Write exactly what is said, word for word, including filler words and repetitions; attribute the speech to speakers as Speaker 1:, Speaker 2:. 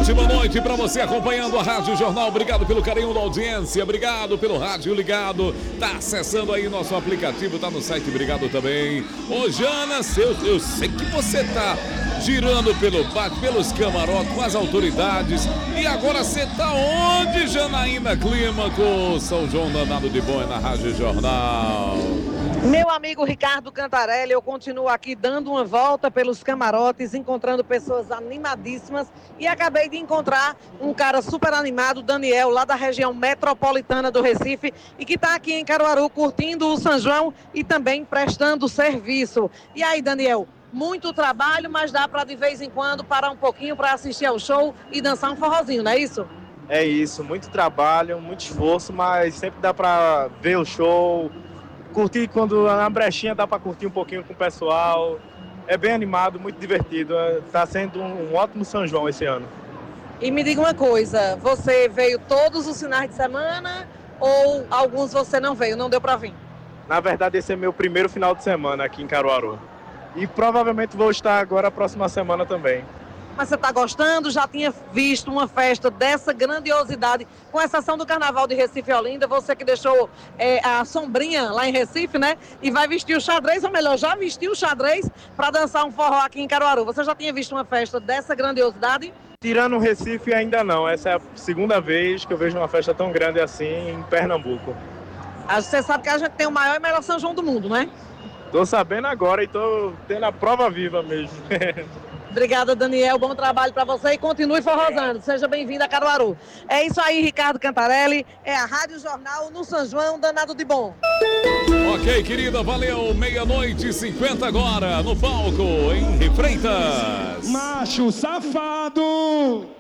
Speaker 1: ótima noite para você acompanhando a Rádio Jornal. Obrigado pelo carinho da audiência, obrigado pelo rádio ligado. Tá acessando aí nosso aplicativo, tá no site, obrigado também. Ô Jana, eu, eu sei que você tá girando pelo pátio, pelos camarotes, com as autoridades. E agora você tá onde, Janaína Clímaco? São João danado de bom é na Rádio Jornal.
Speaker 2: Meu amigo Ricardo Cantarelli, eu continuo aqui dando uma volta pelos camarotes, encontrando pessoas animadíssimas e acabei de encontrar um cara super animado, Daniel, lá da região metropolitana do Recife e que está aqui em Caruaru curtindo o São João e também prestando serviço. E aí, Daniel, muito trabalho, mas dá para de vez em quando parar um pouquinho para assistir ao show e dançar um forrozinho, não é isso?
Speaker 3: É isso, muito trabalho, muito esforço, mas sempre dá para ver o show. Curtir quando na brechinha dá para curtir um pouquinho com o pessoal. É bem animado, muito divertido. Está sendo um ótimo São João esse ano.
Speaker 2: E me diga uma coisa, você veio todos os finais de semana ou alguns você não veio, não deu para vir?
Speaker 3: Na verdade, esse é meu primeiro final de semana aqui em Caruaru. E provavelmente vou estar agora a próxima semana também.
Speaker 2: Mas você está gostando? Já tinha visto uma festa dessa grandiosidade, com exceção do Carnaval de Recife e Olinda, você que deixou é, a sombrinha lá em Recife, né? E vai vestir o xadrez, ou melhor, já vestiu o xadrez para dançar um forró aqui em Caruaru. Você já tinha visto uma festa dessa grandiosidade?
Speaker 3: Tirando o Recife, ainda não. Essa é a segunda vez que eu vejo uma festa tão grande assim em Pernambuco.
Speaker 2: Você sabe que a gente tem o maior e melhor São João do mundo, né?
Speaker 3: Tô sabendo agora e tô tendo a prova viva mesmo.
Speaker 2: Obrigada, Daniel. Bom trabalho para você e continue forrosando. Seja bem-vindo a Caruaru. É isso aí, Ricardo Cantarelli. É a Rádio Jornal no São João, danado de bom.
Speaker 1: Ok, querida, valeu. Meia-noite e cinquenta agora no palco, em Freitas.
Speaker 4: Macho safado!